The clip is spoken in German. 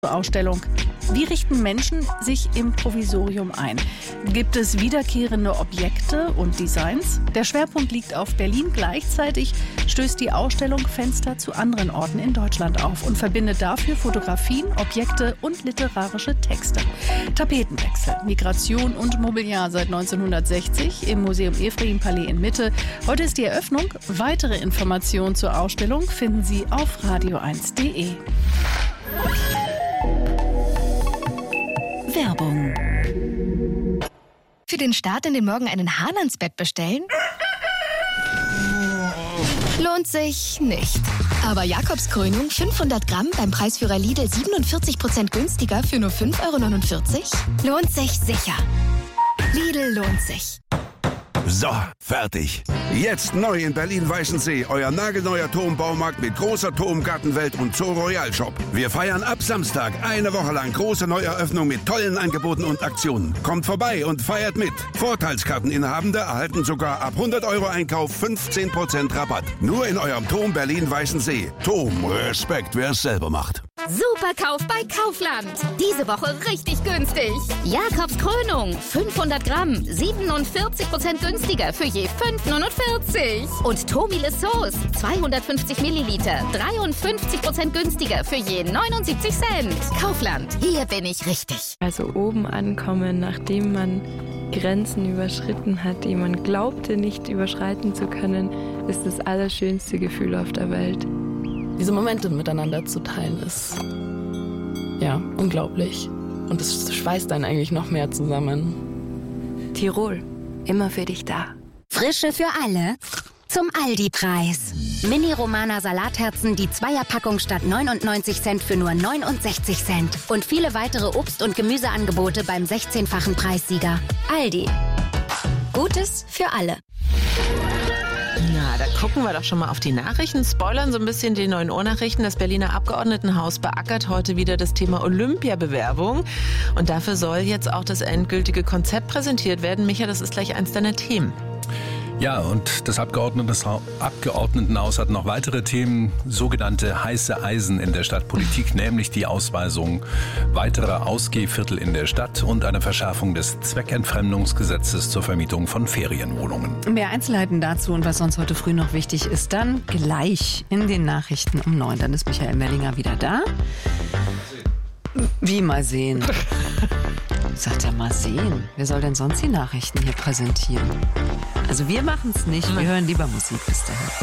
Ausstellung. Wie richten Menschen sich im Provisorium ein? Gibt es wiederkehrende Objekte und Designs? Der Schwerpunkt liegt auf Berlin. Gleichzeitig stößt die Ausstellung Fenster zu anderen Orten in Deutschland auf und verbindet dafür Fotografien, Objekte und literarische Texte. Tapetenwechsel, Migration und Mobiliar seit 1960 im Museum Ephraim-Palais in Mitte. Heute ist die Eröffnung. Weitere Informationen zur Ausstellung finden Sie auf radio1.de. Werbung. Für den Start in den Morgen einen Hahn ans Bett bestellen? Lohnt sich nicht. Aber Jakobskrönung 500 Gramm beim Preisführer Lidl 47% günstiger für nur 5,49 €? Lohnt sich sicher. Lidl lohnt sich. So, fertig. Jetzt neu in Berlin-Weißensee, euer nagelneuer Turmbaumarkt mit großer Turmgartenwelt und Zoo Royal Shop. Wir feiern ab Samstag eine Woche lang große Neueröffnung mit tollen Angeboten und Aktionen. Kommt vorbei und feiert mit. Vorteilskarteninhabende erhalten sogar ab 100 € Einkauf 15% Rabatt. Nur in eurem Turm Berlin-Weißensee. Turm, Respekt, wer es selber macht. Superkauf bei Kaufland. Diese Woche richtig günstig. Jakobskrönung 500 Gramm 47% günstiger für je 5,49 €. Und Tomile Sauce 250 Milliliter 53% günstiger für je 79 Cent. Kaufland, hier bin ich richtig. Also oben ankommen, nachdem man Grenzen überschritten hat, die man glaubte nicht überschreiten zu können, ist das allerschönste Gefühl auf der Welt. Diese Momente miteinander zu teilen, ist ja unglaublich. Und es schweißt einen eigentlich noch mehr zusammen. Tirol, immer für dich da. Frische für alle zum Aldi-Preis. Mini-Romana Salatherzen, die Zweierpackung statt 99 Cent für nur 69 Cent. Und viele weitere Obst- und Gemüseangebote beim 16-fachen Preissieger. Aldi. Gutes für alle. Na, da gucken wir doch schon mal auf die Nachrichten. Spoilern so ein bisschen die 9 Uhr Nachrichten. Das Berliner Abgeordnetenhaus beackert heute wieder das Thema Olympiabewerbung. Und dafür soll jetzt auch das endgültige Konzept präsentiert werden. Micha, das ist gleich eins deiner Themen. Ja, und das Abgeordnetenhaus hat noch weitere Themen, sogenannte heiße Eisen in der Stadtpolitik, nämlich die Ausweisung weiterer Ausgehviertel in der Stadt und eine Verschärfung des Zweckentfremdungsgesetzes zur Vermietung von Ferienwohnungen. Mehr Einzelheiten dazu und was sonst heute früh noch wichtig ist, dann gleich in den Nachrichten um 9. Dann ist Michael Mellinger wieder da. Wie mal sehen? Sagt er, mal sehen. Wer soll denn sonst die Nachrichten hier präsentieren? Also wir machen es nicht, wir hören lieber Musik bis dahin.